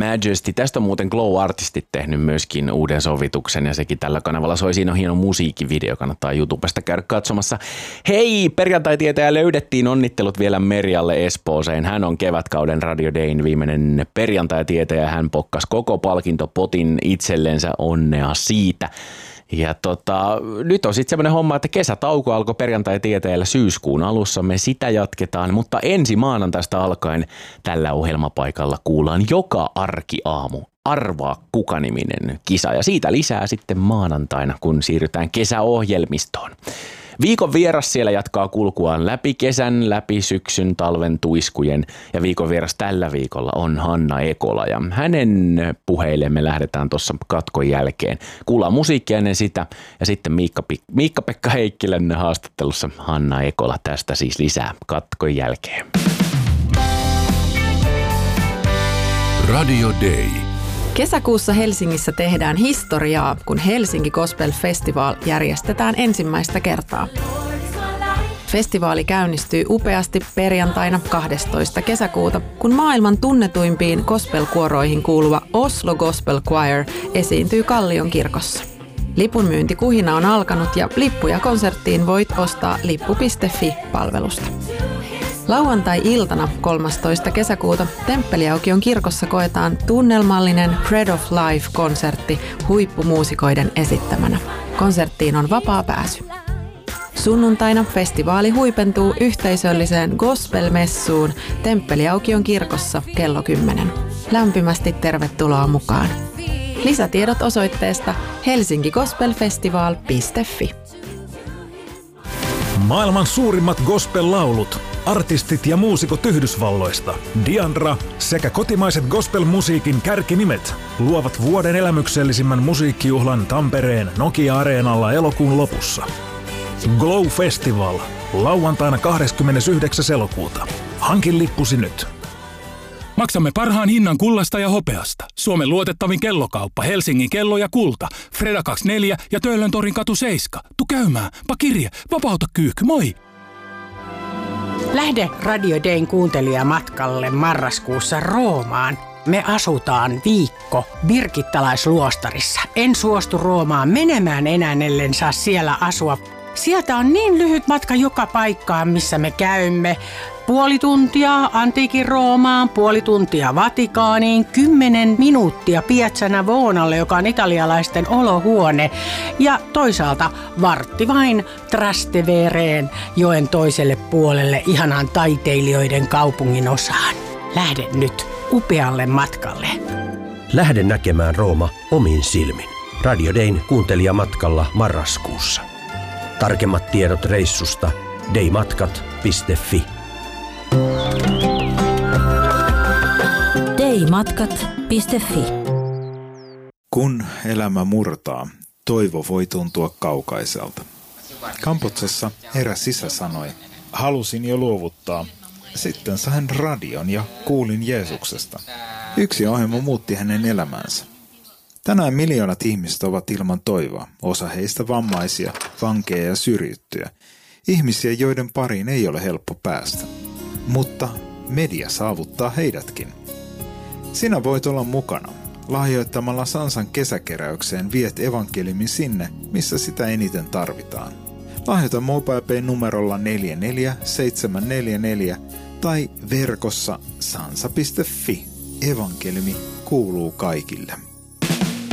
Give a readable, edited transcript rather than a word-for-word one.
Majesty. Tästä on muuten Glow Artistit tehnyt myöskin uuden sovituksen ja sekin tällä kanavalla soi. Siinä on hieno musiikkivideo, kannattaa YouTubesta käydä katsomassa. Hei, perjantai-tietäjä löydettiin, onnittelut vielä Merjalle Espooseen. Hän on kevätkauden Radio Dayn viimeinen perjantai-tietäjä. Hän pokkasi koko palkintopotin itsellensä, onnea siitä. Ja nyt on sitten semmoinen homma, että kesätauko alkoi perjantai-tietäjällä syyskuun alussa. Me sitä jatketaan, mutta ensi maanantaista alkaen tällä ohjelmapaikalla kuullaan joka arkiaamu Arvaa kuka-niminen kisa. Ja siitä lisää sitten maanantaina, kun siirrytään kesäohjelmistoon. Viikon vieras siellä jatkaa kulkuaan läpi kesän, läpi syksyn, talven tuiskujen ja viikon vieras tällä viikolla on Hanna Ekola ja hänen puheilleen me lähdetään tuossa katkon jälkeen. Kuullaan musiikkia ennen sitä ja sitten Miikka-Pekka Heikkilän haastattelussa Hanna Ekola, tästä siis lisää katkon jälkeen. Radio Day. Kesäkuussa Helsingissä tehdään historiaa, kun Helsinki Gospel Festival järjestetään ensimmäistä kertaa. Festivaali käynnistyy upeasti perjantaina 12. kesäkuuta, kun maailman tunnetuimpiin gospel-kuoroihin kuuluva Oslo Gospel Choir esiintyy Kallion kirkossa. Lipunmyyntikuhina on alkanut ja lippuja konserttiin voit ostaa lippu.fi-palvelusta. Lauantai-iltana 13. kesäkuuta Temppeliaukion kirkossa koetaan tunnelmallinen Bread of Life-konsertti huippumuusikoiden esittämänä. Konserttiin on vapaa pääsy. Sunnuntaina festivaali huipentuu yhteisölliseen gospel-messuun Temppeliaukion kirkossa kello 10. Lämpimästi tervetuloa mukaan. Lisätiedot osoitteesta helsinkigospelfestival.fi. Maailman suurimmat gospel-laulut, artistit ja muusikot Yhdysvalloista, Diandra sekä kotimaiset gospel-musiikin kärkinimet luovat vuoden elämyksellisimmän musiikkijuhlan Tampereen Nokia-areenalla elokuun lopussa. Glow Festival, lauantaina 29. elokuuta. Hankin lippusi nyt. Maksamme parhaan hinnan kullasta ja hopeasta. Suomen luotettavin kellokauppa, Helsingin kello ja kulta. Freda 24 ja Töölöntorin katu 7. Tu käymään, pakirje, vapauta kyykky, moi! Lähde Radio Dayn kuuntelijamatkalle marraskuussa Roomaan. Me asutaan viikko birgittalaisluostarissa. En suostu Roomaan menemään enää, ellen saa siellä asua. Sieltä on niin lyhyt matka joka paikkaan, missä me käymme. 0,5 tuntia antiikin Roomaan, 0,5 tuntia Vatikaaniin, 10 minuuttia Piazza Navonalle, joka on italialaisten olohuone. Ja toisaalta vartti vain Trastevereen, joen toiselle puolelle, ihanaan taiteilijoiden kaupungin osaan. Lähde nyt upealle matkalle. Lähde näkemään Rooma omin silmin. Radio Dayn kuuntelijamatkalla marraskuussa. Tarkemmat tiedot reissusta daymatkat.fi. daymatkat.fi. Kun elämä murtaa, toivo voi tuntua kaukaiselta. Kambodsassa eräs isä sanoi, halusin jo luovuttaa. Sitten sain radion ja kuulin Jeesuksesta. Yksi ohjelma muutti hänen elämänsä. Tänään miljoonat ihmiset ovat ilman toivoa, osa heistä vammaisia, vankeja ja syrjittyjä. Ihmisiä, joiden pariin ei ole helppo päästä. Mutta media saavuttaa heidätkin. Sinä voit olla mukana. Lahjoittamalla Sansan kesäkeräykseen viet evankeliumin sinne, missä sitä eniten tarvitaan. Lahjoita MobilePay numerolla 44744 tai verkossa sansa.fi. Evankeliumi kuuluu kaikille.